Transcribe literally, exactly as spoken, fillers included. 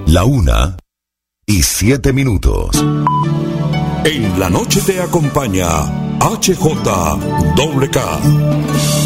La una y siete minutos. En la noche te acompaña H J K.